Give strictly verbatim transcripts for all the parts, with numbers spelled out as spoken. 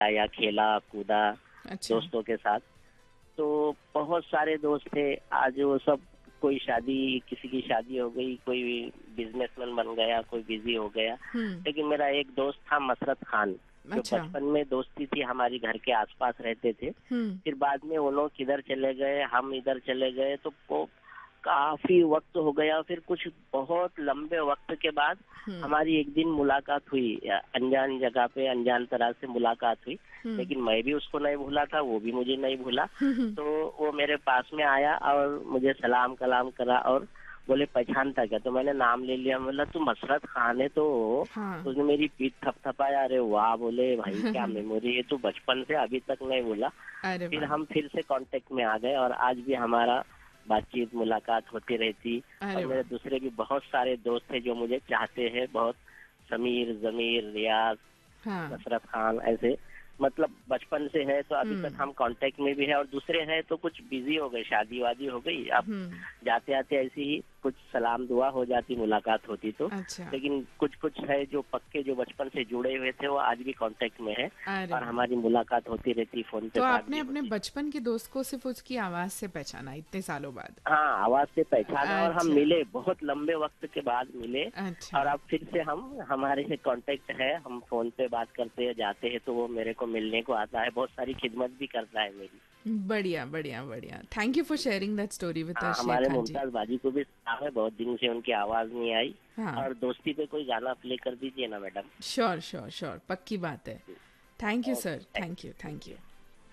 या खेला कूदा अच्छा। दोस्तों के साथ। तो बहुत सारे दोस्त थे, आज वो सब कोई शादी, किसी की शादी हो गई, कोई बिजनेसमैन बन गया, कोई बिजी हो गया। हम्म। लेकिन मेरा एक दोस्त था मसरत खान, जो अच्छा। बचपन में दोस्ती थी, हमारी घर के आसपास रहते थे। हम्म। फिर बाद में वो लोग किधर चले गए, हम इधर चले गए, तो वो काफी वक्त हो गया। फिर कुछ बहुत लंबे वक्त के बाद हम्म। हमारी एक दिन मुलाकात हुई, अनजान जगह पे अनजान तरह से मुलाकात हुई। हम्म। लेकिन मैं भी उसको नहीं भूला था, वो भी मुझे नहीं भूला। हम्म। तो वो मेरे पास में आया और मुझे सलाम कलाम करा और बोले पहचानता क्या? तो मैंने नाम ले लिया। बोला तू मसरत खान है? तो हाँ। उसने मेरी पीठ थपथपाया। अरे वाह, बोले भाई क्या मेमोरी है, तू बचपन से अभी तक नहीं भूला। अरे फिर वाह। हम फिर से कांटेक्ट में आ गए और आज भी हमारा बातचीत मुलाकात होती रहती। अरे और वाह। मेरे दूसरे भी बहुत सारे दोस्त हैं जो मुझे चाहते हैं बहुत, समीर, जमीर, रियाज, हाँ। नसरत खान, ऐसे मतलब बचपन से है, तो अभी तक हम्म। हम कांटेक्ट में भी है। और दूसरे हैं तो कुछ बिजी हो गए, शादी वादी हो गई। अब हम्म। जाते आते ऐसी ही कुछ सलाम दुआ हो जाती, मुलाकात होती तो। अच्छा। लेकिन कुछ कुछ है जो पक्के, जो बचपन से जुड़े हुए थे, वो आज भी कांटेक्ट में है अरे और वाह। हमारी मुलाकात होती रहती, फोन पे तो बात आपने भी अपने होती। बचपन के दोस्त को सिर्फ उसकी आवाज से पहचाना इतने सालों बाद? हाँ, आवाज से पहचाना और हम अच्छा। मिले, बहुत लंबे वक्त के बाद मिले। अच्छा। और अब फिर से हम, हमारे से कांटेक्ट है, हम फोन पे बात करते हैं, जाते हैं तो वो मेरे को मिलने को आता है, बहुत सारी खिदमत भी करता है मेरी। बढ़िया बढ़िया बढ़िया। Thank you for sharing that story with हाँ, अस शेर हमारे खान जी। मुमताज बाजी को भी सलाम है, बहुत दिन से उनकी आवाज नहीं आई। हाँ। और दोस्ती पे कोई गाना प्ले कर दीजिए ना मैडम। श्योर श्योर श्योर, पक्की बात है। Thank you okay, sir, thank thank you thank you. You.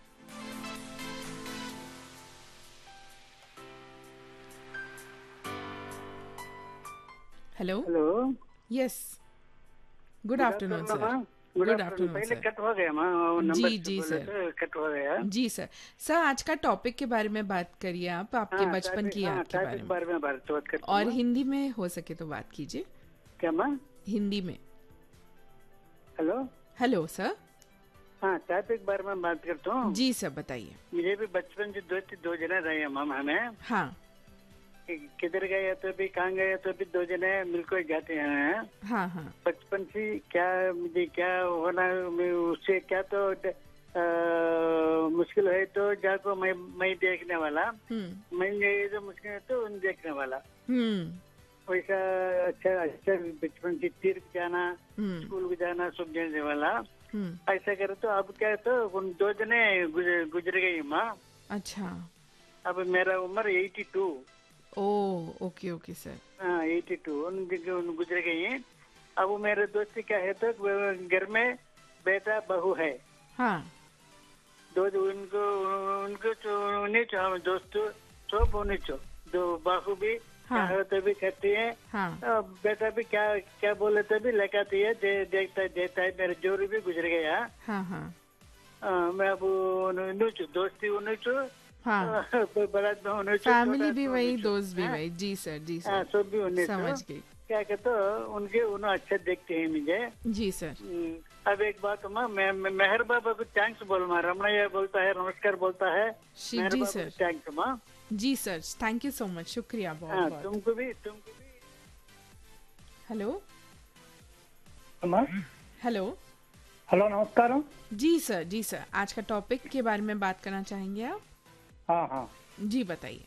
Hello. Hello, yes. Good good afternoon afternoon sir. माँ। Good good afternoon. आफ्टरनून पहले सर। कट हो गया माँ, वो नंबर जी से जी बोले सर। तो कट हो गया। जी सर। सर आज का टॉपिक के बारे में बात करिए, आप आपके हाँ बचपन टॉपिक, की हाँ याद के बारे टॉपिक में। बारे में बात बात करता हूँ और माँ। हिंदी में हो सके तो बात कीजिए। क्या माँ? हिंदी में। हेलो। Hello sir. हाँ, टॉपिक बारे में बात करता हूँ। जी सर बताइए। मुझे भी बचपन से दोस्त दो जने रहे हैं मैम हमें। हाँ कि- किधर गए तो भी, कहाँ गए तो भी दो जने मिलकर जाते हैं। हाँ हाँ। बचपन से क्या मुझे क्या होना, मैं उससे क्या तो आ, मुश्किल है तो जाको मैं मैं देखने वाला, हम्म। मैं ये जो मुश्किल है तो उन देखने वाला। हम्म। वैसा अच्छा अच्छा बचपन से तीर्थ जाना, हम्म। स्कूल को जाना, सब जाने वाला। हम्म। ऐसा करे तो अब क्या है तो उन दो जने गुजर, गुजर गई माँ। अच्छा। अब मेरा उम्र एटी टू। ओ ओके ओके सर। हाँ एटी टू, उन उन गुजर गई हैं। अब वो मेरे दोस्त क्या है तो घर में बेटा बहू है, हाँ दो उनको उनको जो उन्हीं जो हम दोस्त सब उन्हीं जो दो बहू भी हाँ। क्या तो भी करती है। हाँ। आ, बेटा भी क्या क्या बोले तो भी लगाती है, दे, देखता है देता है। मेरे जोरू भी गुजर गया। हाँ हाँ आ, मैं अब उन्हीं दोस्ती उन्हीं हाँ। बड़ा उन्हीं फैमिली भी वही, दोस्त भी वही। जी सर जी हाँ सर। सब भी उन्हीं समझ गई। क्या कहते उनके उन्हें अच्छा देखते हैं मुझे। जी सर। हम्म, अब एक बात माँ, मैं मैं- मेहर बाबा को थैंक्स बोल माँ। रमणैया बोलता है नमस्कार बोलता है। जी मेहर जी बाबा सर। को थैंक्स माँ। जी sir, thank you so much, शुक्रिया बहुत हाँ बहुत। तुमको भी तुमको भी। हेलो। అమ్మా हेलो। హలో నమస్కారం. जी सर जी सर, आज का टॉपिक के बारे में बात करना चाहेंगे आप? हाँ हाँ जी बताइए।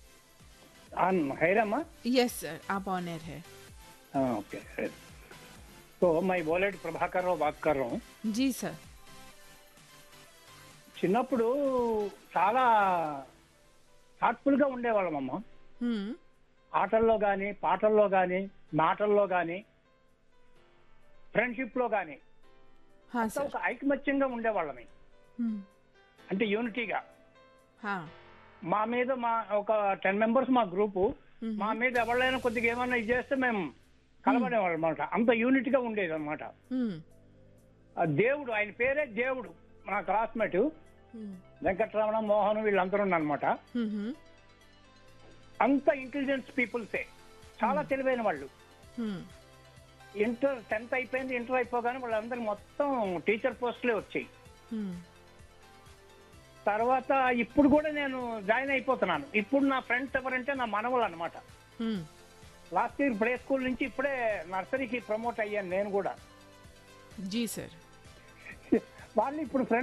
आन हैरम्मा. यस सर, आप ऑन एयर है। हाँ ओके. तो मैं బోలెడ్ ప్రభాకర్ రావు బాత్ కర్ రहा हूँ. जी सर। చిన్నప్పుడు చాలా థాట్ఫుల్ గా ఉండేవాళ్ళం అమ్మ. हम्म। ఆటల్లో గాని, పాటల్లో గాని, మాటల్లో గాని, ఫ్రెండ్షిప్ లో గాని हाँ అంతా सर। ఒక ఐకమత్యంగా ఉండేవాళ్ళమే. हम्म। అంటే యూనిటీగా. हाँ। మా మీద మా ఒక టెన్ మెంబర్స్ మా గ్రూపు, हम्म। మా మీద ఎవరైనా కొద్దిగా ఏమన్నా ఇది చేస్తే మేము కలబడేవాళ్ళం అనమాట. అంత యూనిట్ గా ఉండేది అనమాట. हम्म। ఆ దేవుడు, ఆయన పేరే దేవుడు, నా క్లాస్మేట్ हम्म। వెంకటరమణ, మోహన్ వీళ్ళందరూ అనమాట. हम्म। అంత ఇంటెలిజెన్స్ పీపుల్సే, చాలా తెలివైన వాళ్ళు. हम्म। ఇంటర్ టెన్త్ అయిపోయింది, ఇంటర్ అయిపోగానే వాళ్ళందరూ మొత్తం టీచర్ పోస్టులే వచ్చాయి. हम्म। తర్వాత ఇప్పుడు కూడా నేను జాయిన్ అయిపోతున్నాను. ఇప్పుడు నా ఫ్రెండ్స్ ఎవరంటే నా మనవలు అనమాట. हम्म। లాస్ట్ ఇయర్ ప్లే స్కూల్ నుంచి ఇప్పుడే నర్సరీకి ప్రమోట్ అయ్యాను నేను కూడా. जी सर। వాళ్ళు ఇప్పుడు